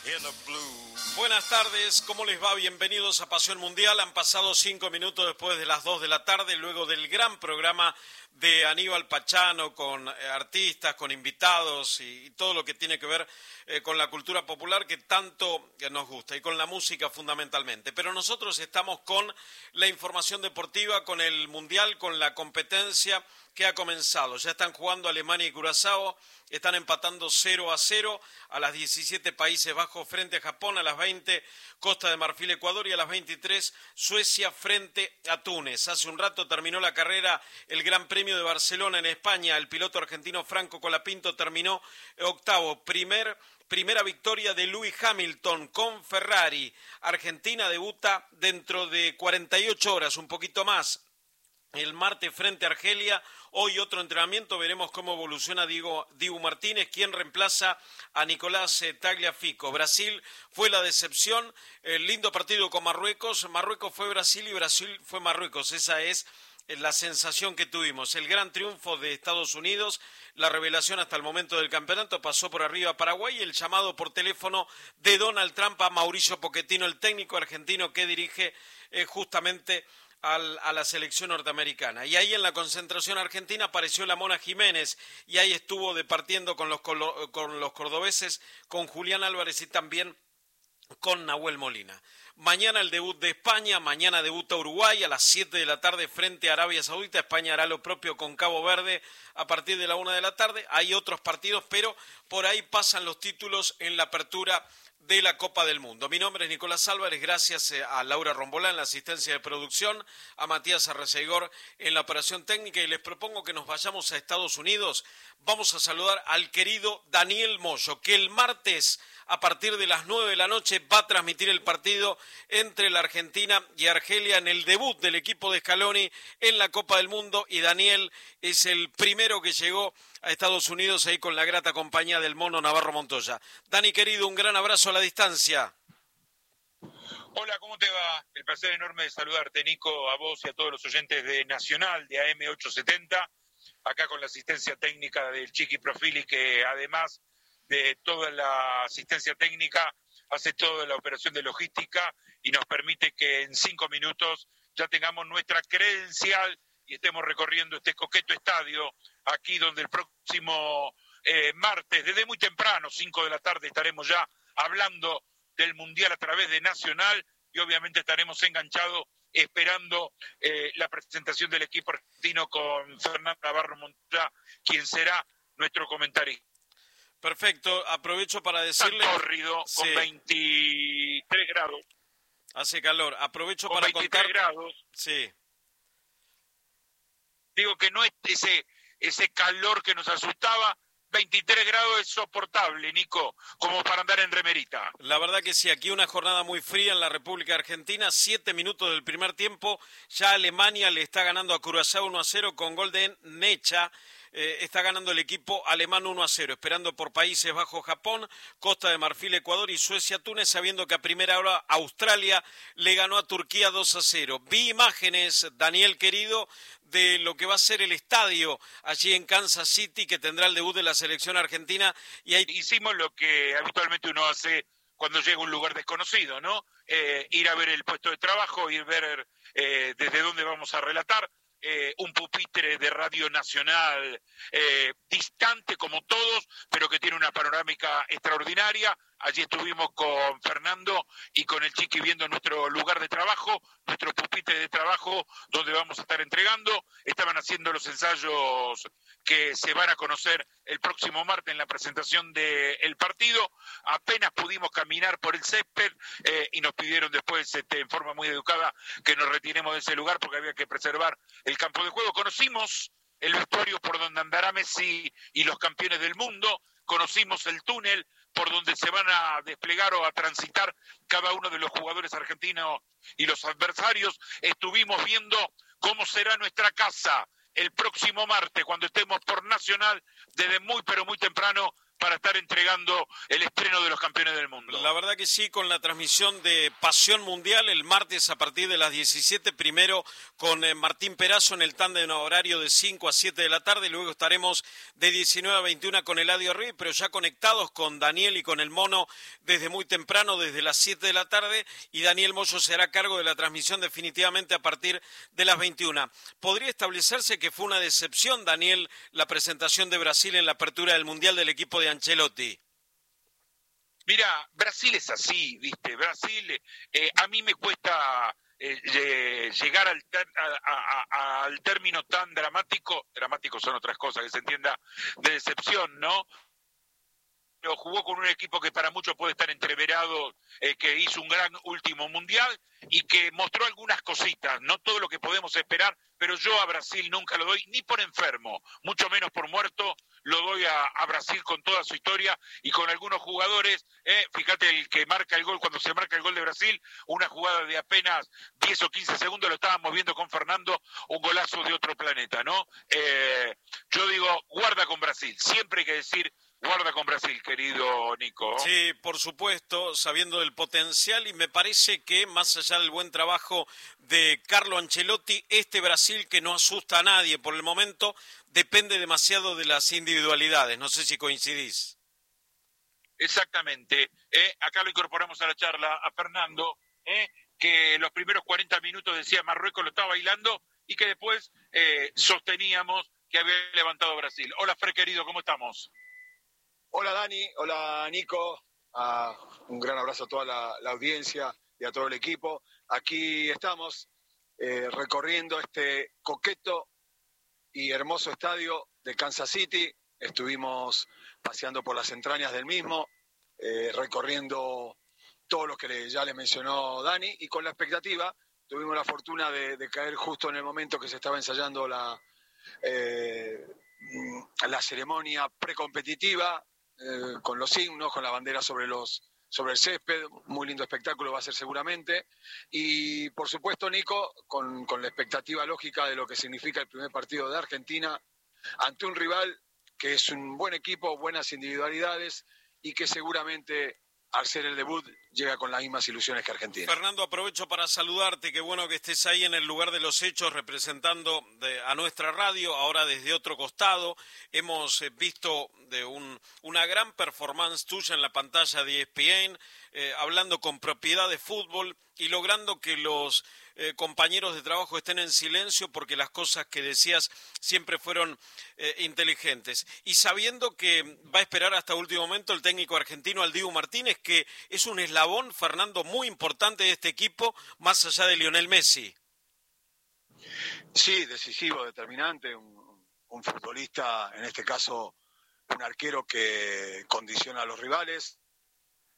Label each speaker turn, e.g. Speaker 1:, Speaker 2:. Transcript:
Speaker 1: Buenas tardes, ¿cómo les va? Bienvenidos a Pasión Mundial. Han pasado 5 minutos después de las 2 de la tarde, luego del gran programa de Aníbal Pachano, con artistas, con invitados y todo lo que tiene que ver con la cultura popular que tanto nos gusta y con la música fundamentalmente. Pero nosotros estamos con la información deportiva, con el Mundial, con la competencia que ha comenzado. Ya están jugando Alemania y Curazao, están empatando 0-0 a las 17 Países Bajos frente a Japón, a las 20 Costa de Marfil, Ecuador y a las 23 Suecia frente a Túnez. Hace un rato terminó la carrera el Gran Premio de Barcelona en España. El piloto argentino Franco Colapinto terminó octavo. Primera victoria de Lewis Hamilton con Ferrari. Argentina debuta dentro de 48 horas, un poquito más. El martes frente a Argelia, hoy otro entrenamiento, veremos cómo evoluciona Dibu Martínez, quien reemplaza a Nicolás Tagliafico. Brasil fue la decepción, el lindo partido con Marruecos fue Brasil y Brasil fue Marruecos, esa es la sensación que tuvimos. El gran triunfo de Estados Unidos, la revelación hasta el momento del campeonato, pasó por arriba a Paraguay, el llamado por teléfono de Donald Trump a Mauricio Pochettino, el técnico argentino que dirige justamente a la selección norteamericana. Y ahí en la concentración argentina apareció la Mona Jiménez y ahí estuvo departiendo con los cordobeses, con Julián Álvarez y también con Nahuel Molina. Mañana el debut de España, mañana debuta Uruguay a las 7 de la tarde frente a Arabia Saudita. España hará lo propio con Cabo Verde a partir de la 1 de la tarde. Hay otros partidos, pero por ahí pasan los títulos en la apertura de la Copa del Mundo. Mi nombre es Nicolás Álvarez, gracias a Laura Rombolá en la asistencia de producción, a Matías Arreceigor en la operación técnica, y les propongo que nos vayamos a Estados Unidos. Vamos a saludar al querido Daniel Moyo, que el martes a partir de las 9 de la noche va a transmitir el partido entre la Argentina y Argelia en el debut del equipo de Scaloni en la Copa del Mundo, y Daniel es el primero que llegó a Estados Unidos ahí con la grata compañía del Mono Navarro Montoya. Dani, querido, un gran abrazo a la distancia.
Speaker 2: Hola, ¿cómo te va? El placer enorme de saludarte, Nico, a vos y a todos los oyentes de Nacional, de AM870, acá con la asistencia técnica del Chiqui Profili, que además de toda la asistencia técnica, hace toda la operación de logística y nos permite que en 5 minutos ya tengamos nuestra credencial y estemos recorriendo este coqueto estadio, aquí donde el próximo martes, desde muy temprano, 5 de la tarde, estaremos ya hablando del Mundial a través de Nacional y obviamente estaremos enganchados esperando la presentación del equipo argentino con Fernando Navarro Montoya, quien será nuestro comentarista.
Speaker 1: Perfecto, aprovecho para decirle...
Speaker 2: Tan córrido,
Speaker 1: sí,
Speaker 2: con 23 grados.
Speaker 1: Hace calor, aprovecho
Speaker 2: con
Speaker 1: para
Speaker 2: 23
Speaker 1: contar...
Speaker 2: grados.
Speaker 1: Sí.
Speaker 2: Digo que no es ese calor que nos asustaba. 23 grados es soportable, Nico, como para andar en remerita.
Speaker 1: La verdad que sí, aquí una jornada muy fría en la República Argentina. 7 minutos del primer tiempo, ya Alemania le está ganando a Curazao 1-0 con gol de Necha. Está ganando el equipo alemán 1-0, esperando por Países Bajos, Japón, Costa de Marfil, Ecuador y Suecia, Túnez, sabiendo que a primera hora Australia le ganó a Turquía 2-0. Vi imágenes, Daniel querido, de lo que va a ser el estadio allí en Kansas City, que tendrá el debut de la selección argentina. Y ahí...
Speaker 2: Hicimos lo que habitualmente uno hace cuando llega a un lugar desconocido, ¿no? Ir a ver el puesto de trabajo, ir a ver desde dónde vamos a relatar. Un pupitre de Radio Nacional distante como todos, pero que tiene una panorámica extraordinaria. Allí estuvimos con Fernando y con el Chiqui viendo nuestro lugar de trabajo, nuestro pupitre de trabajo, donde vamos a estar entregando. Estaban haciendo los ensayos que se van a conocer el próximo martes en la presentación del partido. Apenas pudimos caminar por el césped y nos pidieron después, en forma muy educada, que nos retiremos de ese lugar porque había que preservar el campo de juego. Conocimos el vestuario por donde andará Messi y los campeones del mundo. Conocimos el túnel por donde se van a desplegar o a transitar cada uno de los jugadores argentinos y los adversarios. Estuvimos viendo cómo será nuestra casa el próximo martes, cuando estemos por Nacional, desde muy pero muy temprano, para estar entregando el estreno de los campeones del mundo.
Speaker 1: La verdad que sí, con la transmisión de Pasión Mundial el martes a partir de las 17, primero con Martín Perazo en el tándem horario de 5 a 7 de la tarde, luego estaremos de 19 a 21 con Eladio Ruiz, pero ya conectados con Daniel y con el Mono desde muy temprano, desde las 7 de la tarde, y Daniel Moyo se hará cargo de la transmisión definitivamente a partir de las 21. ¿Podría establecerse que fue una decepción, Daniel, la presentación de Brasil en la apertura del Mundial del equipo de Ancelotti?
Speaker 2: Mira, Brasil es así, ¿viste? Brasil, a mí me cuesta llegar al término tan dramático son otras cosas, que se entienda, de decepción, ¿no? Pero jugó con un equipo que para muchos puede estar entreverado, que hizo un gran último mundial y que mostró algunas cositas, no todo lo que podemos esperar, pero yo a Brasil nunca lo doy ni por enfermo, mucho menos por muerto, lo doy a Brasil con toda su historia y con algunos jugadores, fíjate el que marca el gol, cuando se marca el gol de Brasil, una jugada de apenas 10 o 15 segundos, lo estábamos viendo con Fernando, un golazo de otro planeta, ¿no? Yo digo, guarda con Brasil, siempre hay que decir, guarda con Brasil, querido Nico.
Speaker 1: Sí, por supuesto, sabiendo del potencial, y me parece que más allá del buen trabajo de Carlo Ancelotti, este Brasil que no asusta a nadie por el momento, depende demasiado de las individualidades. No sé si coincidís.
Speaker 2: Exactamente. Acá lo incorporamos a la charla a Fernando, que los primeros 40 minutos decía Marruecos lo estaba bailando y que después sosteníamos que había levantado Brasil. Hola, Fer, querido, ¿cómo estamos?
Speaker 3: Hola Dani, hola Nico, un gran abrazo a toda la audiencia y a todo el equipo. Aquí estamos recorriendo este coqueto y hermoso estadio de Kansas City. Estuvimos paseando por las entrañas del mismo, recorriendo todo lo que ya le mencionó Dani, y con la expectativa, tuvimos la fortuna de caer justo en el momento que se estaba ensayando la ceremonia precompetitiva, con los himnos, con la bandera sobre el césped. Muy lindo espectáculo va a ser seguramente, y por supuesto, Nico, con la expectativa lógica de lo que significa el primer partido de Argentina ante un rival que es un buen equipo, buenas individualidades, y que seguramente al ser el debut llega con las mismas ilusiones que Argentina.
Speaker 1: Fernando, aprovecho para saludarte, qué bueno que estés ahí en el lugar de los hechos representando a nuestra radio, ahora desde otro costado. Hemos visto una gran performance tuya en la pantalla de ESPN, hablando con propiedad de fútbol y logrando que los compañeros de trabajo estén en silencio porque las cosas que decías siempre fueron inteligentes. Y sabiendo que va a esperar hasta último momento el técnico argentino, al Dibu Martínez, que es un eslabón, Fernando, muy importante de este equipo, más allá de Lionel Messi.
Speaker 3: Sí, decisivo, determinante, un futbolista, en este caso un arquero que condiciona a los rivales,